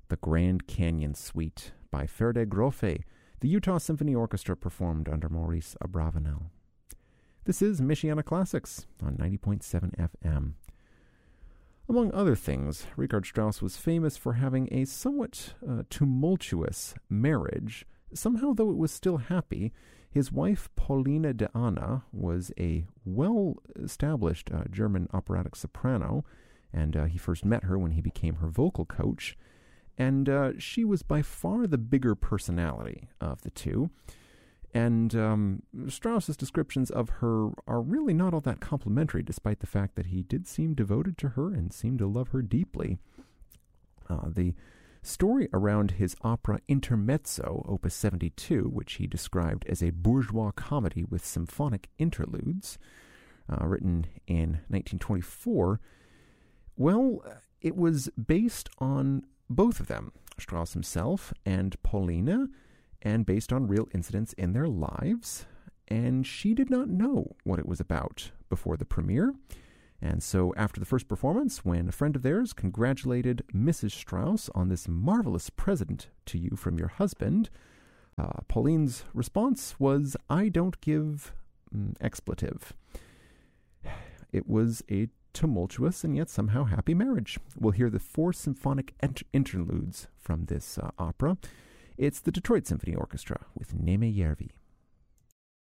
The Grand Canyon Suite by Ferde Grofe, the Utah Symphony Orchestra performed under Maurice Abravanel. This is Michiana Classics on 90.7 FM. Among other things, Richard Strauss was famous for having a somewhat tumultuous marriage. Somehow, though it was still happy, his wife Paulina de Anna was a well-established German operatic soprano, and he first met her when he became her vocal coach. And she was by far the bigger personality of the two. And Strauss's descriptions of her are really not all that complimentary, despite the fact that he did seem devoted to her and seemed to love her deeply. The story around his opera Intermezzo, Opus 72, which he described as a bourgeois comedy with symphonic interludes, written in 1924, well, it was based on both of them, Strauss himself and Paulina, and based on real incidents in their lives, and she did not know what it was about before the premiere. And so after the first performance, when a friend of theirs congratulated Mrs. Strauss on this marvelous present to you from your husband, Pauline's response was, "I don't give expletive." It was a tumultuous and yet somehow happy marriage. We'll hear the 4 symphonic interludes from this opera. It's the Detroit Symphony Orchestra with Neme Järvi.